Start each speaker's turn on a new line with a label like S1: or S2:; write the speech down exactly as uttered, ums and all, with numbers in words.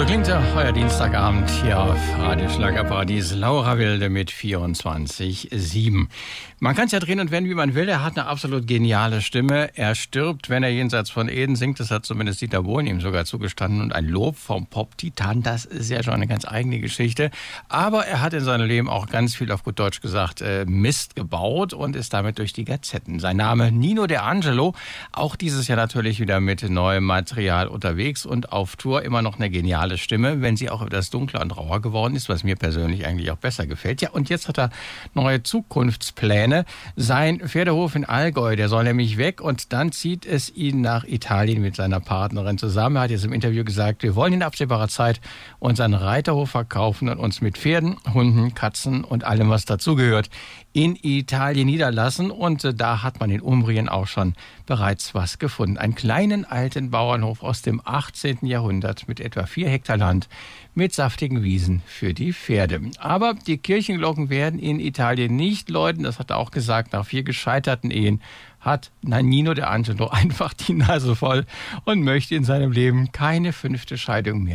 S1: So klingt ja heuer Dienstagabend hier auf Radio Schlagerparadies. Laura Wilde mit vierundzwanzig Komma sieben. Man kann es ja drehen und wenden, wie man will. Er hat eine absolut geniale Stimme. Er stirbt, wenn er jenseits von Eden singt. Das hat zumindest Dieter Bohlen ihm sogar zugestanden. Und ein Lob vom Pop-Titan, das ist ja schon eine ganz eigene Geschichte. Aber er hat in seinem Leben auch ganz viel, auf gut Deutsch gesagt, Mist gebaut und ist damit durch die Gazetten. Sein Name Nino De Angelo, auch dieses Jahr natürlich wieder mit neuem Material unterwegs und auf Tour. Immer noch eine geniale Stimme, wenn sie auch etwas dunkler und rauer geworden ist, was mir persönlich eigentlich auch besser gefällt. Ja, und jetzt hat er neue Zukunftspläne. Sein Pferdehof in Allgäu, der soll nämlich weg und dann zieht es ihn nach Italien mit seiner Partnerin zusammen. Er hat jetzt im Interview gesagt, wir wollen in absehbarer Zeit unseren Reiterhof verkaufen und uns mit Pferden, Hunden, Katzen und allem, was dazugehört, in Italien niederlassen. Und äh, da hat man in Umbrien auch schon bereits was gefunden. Einen kleinen alten Bauernhof aus dem achtzehnten Jahrhundert mit etwa vier Hektar Land mit saftigen Wiesen für die Pferde. Aber die Kirchenglocken werden in Italien nicht läuten. Das hat er auch gesagt. Nach vier gescheiterten Ehen hat Nino De Angelo einfach die Nase voll und möchte in seinem Leben keine fünfte Scheidung mehr.